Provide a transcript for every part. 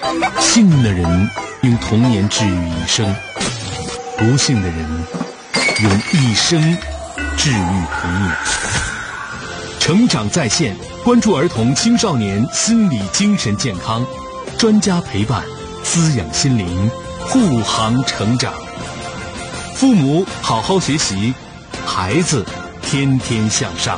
幸运的人用童年治愈一生，不幸的人用一生治愈童年。成长在线，关注儿童青少年心理精神健康，专家陪伴，滋养心灵，护航成长。父母好好学习，孩子天天向上。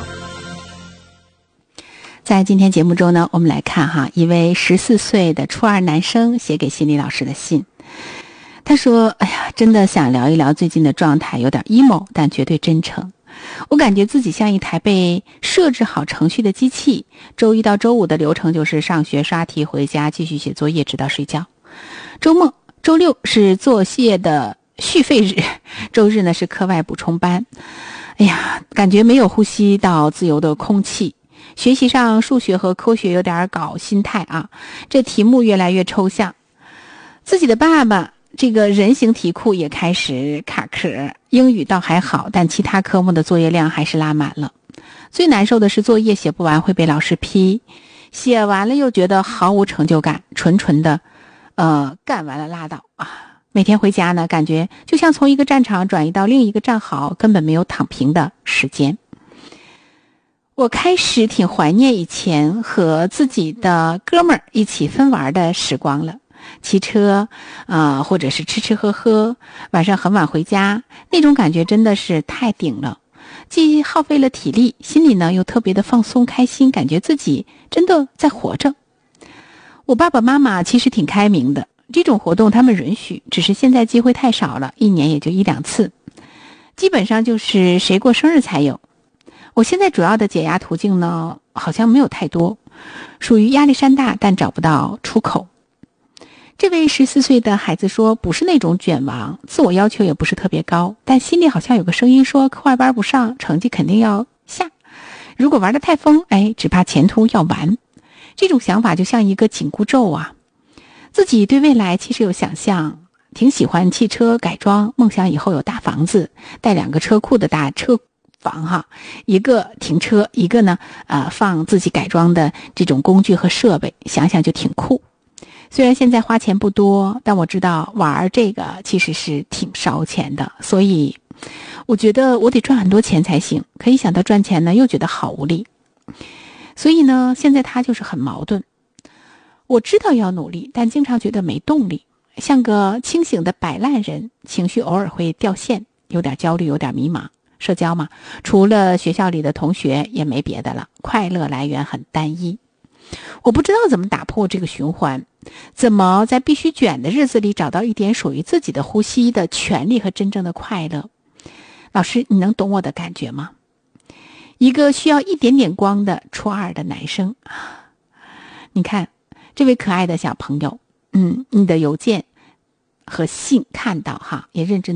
在今天节目中呢，我们来看一位14岁的初二男生写给心理老师的信。他说，真的想聊一聊最近的状态，有点 emo， 但绝对真诚。我感觉自己像一台被设置好程序的机器，周一到周五的流程就是上学、刷题、回家继续写作业直到睡觉，周末周六是作业的续费日，周日呢是课外补充班。感觉没有呼吸到自由的空气。学习上数学和科学有点搞心态这题目越来越抽象。自己的爸爸这个人形题库也开始卡壳，英语倒还好，但其他科目的作业量还是拉满了。最难受的是作业写不完会被老师批，写完了又觉得毫无成就感，纯的干完了拉倒每天回家呢，感觉就像从一个战场转移到另一个战壕，根本没有躺平的时间。我开始挺怀念以前和自己的哥们儿一起分玩的时光了，骑车或者是吃喝喝，晚上很晚回家，那种感觉真的是太顶了，既耗费了体力，心里呢又特别的放松开心，感觉自己真的在活着。我爸爸妈妈其实挺开明的，这种活动他们允许，只是现在机会太少了，一年也就1-2次，基本上就是谁过生日才有。我现在主要的解压途径呢，好像没有太多，属于压力山大但找不到出口。这位14岁的孩子说，不是那种卷王，自我要求也不是特别高，但心里好像有个声音说，课外班不上，成绩肯定要下。如果玩得太疯，只怕前途要完。这种想法就像一个紧箍咒自己对未来其实有想象，挺喜欢汽车改装，梦想以后有大房子，带2个车库的大车房一个停车，一个呢放自己改装的这种工具和设备，想想就挺酷。虽然现在花钱不多，但我知道玩这个其实是挺烧钱的，所以我觉得我得赚很多钱才行，可一想到赚钱呢，又觉得好无力。所以呢，现在他就是很矛盾。我知道要努力，但经常觉得没动力，像个清醒的摆烂人，情绪偶尔会掉线，有点焦虑，有点迷茫。社交嘛，除了学校里的同学也没别的了，快乐来源很单一。我不知道怎么打破这个循环，怎么在必须卷的日子里找到一点属于自己的呼吸的权利和真正的快乐。老师，你能懂我的感觉吗？一个需要一点点光的初二的男生，你看这位可爱的小朋友，你的邮件和信看到也认真